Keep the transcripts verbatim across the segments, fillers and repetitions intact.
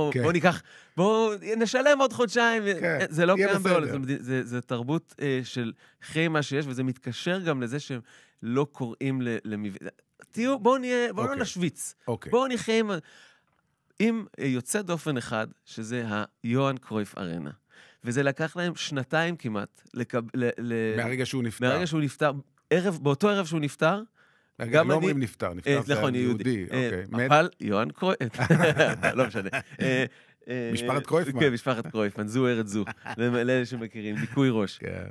בואו בוא ניקח, בואו נשלם עוד חודשיים, כן, זה לא יהיה קיים בסדר. בהולנד, זה, זה, זה תרבות אה, של חי מה שיש, וזה מתקשר גם לזה שהם לא קוראים למבנה. תהיו, בואו נהיה, בואו אוקיי. לא נשוויץ. אוקיי. בואו נחיה עם... עם יוצא דופן אחד, שזה היוהאן קרויף ארנה. וזה לקח להם שנתיים כמעט. לקב... ל... ל... מהרגע שהוא נפטר. מהרגע שהוא נפטר. ערב, באותו ערב שהוא נפטר, גם גם לא אני... אומרים נפטר, נפטר זה נכון, יהודי. אוקיי. מת? אבל יוהאן קרויף... לא משנה. משפחת קרויפמן. כן, משפחת קרויפמן, זו ארץ זו. לאלה שמכירים, ניקוי ראש. כן.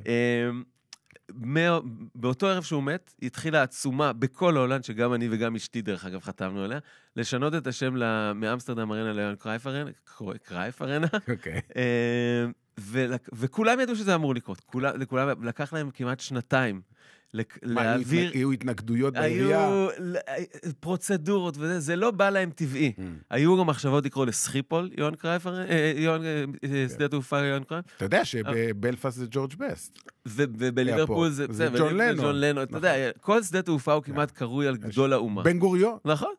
באותו ערב שהוא מת, התחילה עצומה בכל ההולנד, שגם אני וגם אשתי, דרך אגב, חתמנו עליה, לשנות את השם מאמסטרדם ארנה ליוהאן קרויף ארנה, קרויף ארנה, אוקיי. וכולם ידעו שזה אמור לקרות. לכולם, לקח להם כמעט שנתיים להעביר... היו התנגדויות בעירייה? היו פרוצדורות וזה, זה לא בא להם טבעי. היו גם מחשבות לקרוא לסחיפול, יוהאן קרויף ארנה, שדה תעופה יוהאן קרויף. אתה יודע שבבלפאסט זה ג'ורג' בסט. ובליברפול זה... זה ג'ון לנון. אתה יודע, כל שדה תעופה הוא כמעט קרוי על גדול האומה. בן גוריון. נכון.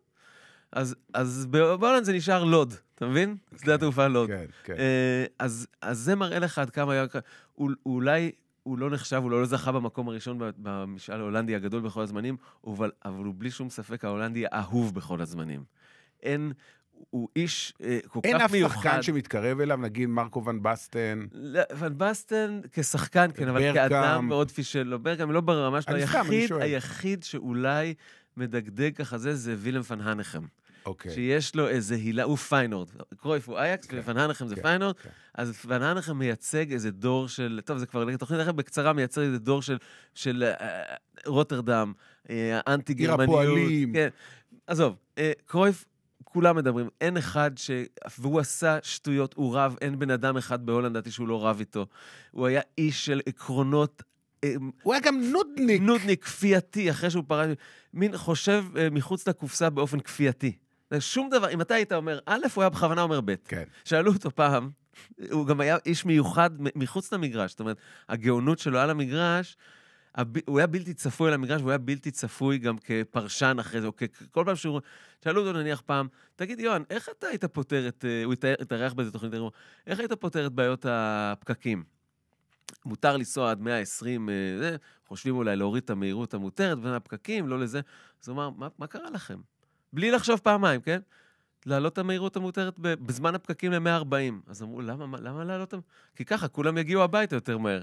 אז בהולנד זה נשאר לוד, אתה מבין? שדה התעופה לוד. כן, כן. אז זה מראה לך עד כמה... אולי הוא לא נחשב, הוא לא זכה במקום הראשון במשאל ההולנדי הגדול בכל הזמנים, אבל הוא בלי שום ספק ההולנדי האהוב בכל הזמנים. אין... הוא איש כל כך מיוחד. אין אף שחקן שמתקרב אליו, נגיד מרקו ון בסטן. ון בסטן כשחקן, כן, אבל כאדם מאוד פישל. לא, ברגם, לא ברמה שלו. היחיד, היחיד שאולי מדגדג ככה זה, זה וילם פן הנחם. אוקיי. שיש לו איזה הילה, הוא פיינורד. קרויף הוא אייקס, ופן הנחם זה פיינורד. אז פן הנחם מייצג איזה דור של, טוב, זה כבר תוכנית אחרת בקצרה, מייצג איזה דור של רוטרדם, אנטי גרמניות. עיר הפועלים. כן. עזוב, קרויף, כולם מדברים, אין אחד ש... והוא עשה שטויות, הוא רב, אין בן אדם אחד בהולנד, דעתי שהוא לא רב איתו. הוא היה איש של עקרונות... הוא היה גם נודניק. נודניק, כפייתי, אחרי שהוא פרש... מין חושב מחוץ לקופסה באופן כפייתי. שום דבר, אם אתה היית אומר, א', הוא היה בכוונה אומר ב'. כן. שאלו אותו פעם, הוא גם היה איש מיוחד מחוץ למגרש, זאת אומרת, הגאונות שלו על המגרש, הוא היה בלתי צפוי על המגרש, והוא היה בלתי צפוי גם כפרשן אחרי זה, או כל פעם שהוא... שאלו אותו נניח פעם, תגיד, יוהאן, איך אתה היית פותר את... הוא התארח באיזה תוכנית, איך היית פותר את בעיות הפקקים? מותר לנסוע עד מאה ועשרים, זה, חושבים אולי להוריד את המהירות המותרת בין הפקקים, לא לזה. אז הוא אמר, מה, מה קרה לכם? בלי לחשוב פעמיים, כן? להעלות את המהירות המותרת בזמן הפקקים ל-מאה וארבעים. אז אמרו, למה, למה להעלות? כי ככה, כולם יגיעו הביתה יותר מהר.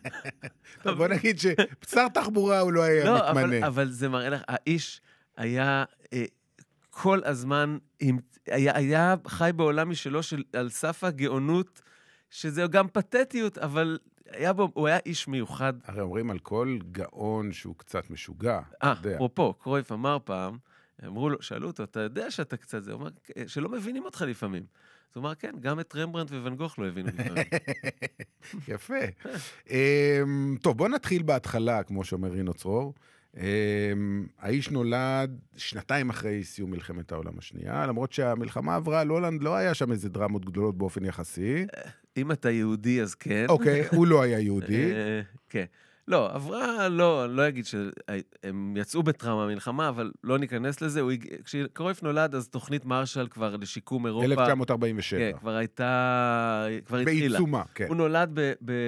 טוב, בוא נגיד שבשר תחבורה הוא לא היה לא, מתמנה. אבל, אבל זה מראה לך, האיש היה אה, כל הזמן, עם, היה, היה חי בעולם משלו של, על סף הגאונות, שזה גם פתטיות, אבל היה בו, הוא היה איש מיוחד. הרי אומרים על כל גאון שהוא קצת משוגע. אה, אפרופו, קרויף אמר פעם, אמרו לו, שאלו אותו, אתה יודע שאתה קצת זה, הוא אמר, שלא מבינים אותך לפעמים. אז הוא אמר, כן, גם את רמברנדט וואן גוך לא הבינו לפעמים. יפה. טוב, בוא נתחיל בהתחלה, כמו שאומר רינו צרור. האיש נולד שנתיים אחרי סיום מלחמת העולם השנייה, למרות שהמלחמה עברה על הולנד, לא היה שם איזה דרמות גדולות באופן יחסי. אם אתה יהודי, אז כן. אוקיי, הוא לא היה יהודי. כן. לא, עברה, לא, לא אגיד שהם יצאו בטראומה מלחמה, אבל לא ניכנס לזה. כשקרויף נולד, אז תוכנית מרשל כבר לשיקום אירופה. אלף תשע מאות ארבעים ושבע. כן, כבר הייתה, כבר התחילה. בעיצומה, כן. הוא נולד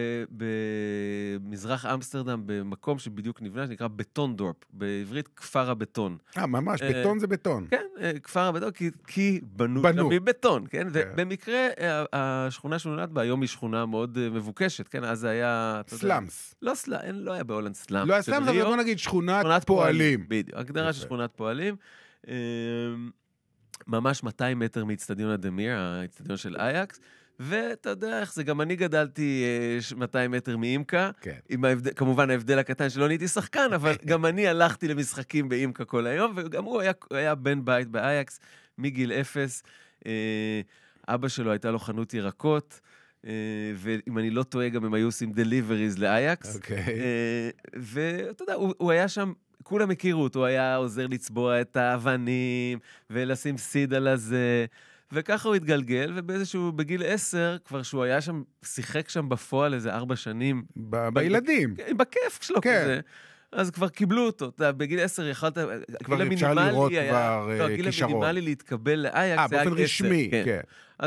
במזרח אמסטרדם, במקום שבדיוק נבנה, שנקרא בטונדורפ, בעברית כפר הבטון. אה, ממש, בטון זה בטון. כן, כפר הבטון, כי בנו שם מבטון, כן? ובמקרה, השכונה שהוא נולד בה, היום היא שכונה מאוד מבוקשת, כן? אז זה היה... סלאמס. לא סלאמס. לא היה בהולנד סלאם. לא היה סלאם, אבל בוא נגיד שכונת פועלים. בדיוק, הגדרה של שכונת פועלים. ממש מאתיים מטר מאצטדיון הדמיר, האצטדיון של אייקס, ואתה יודע איך זה, גם אני גדלתי מאתיים מטר מאימקה, כמובן ההבדל הקטן שלא נהייתי שחקן, אבל גם אני הלכתי למשחקים באימקה כל היום, וגם הוא היה בן בית באייקס, מגיל אפס. אבא שלו הייתה לו חנות ירקות, ואם אני לא טועה, גם הם היו עושים דליבריז לאייקס. ואתה יודע, הוא היה שם, כולם הכירו אותו, הוא היה עוזר לצבוע את האבנים, ולשים סיד על הזה, וככה הוא התגלגל, ובאיזשהו, בגיל עשר, כבר שהוא היה שם, שיחק שם בפועל איזה ארבע שנים. בילדים. בכיף שלו כזה. אז כבר קיבלו אותו, בגיל עשר יכלת, כבר אפשר לראות כבר כישרון. הגיל המינימלי להתקבל לאייקס, אה, באופן רשמי, כן.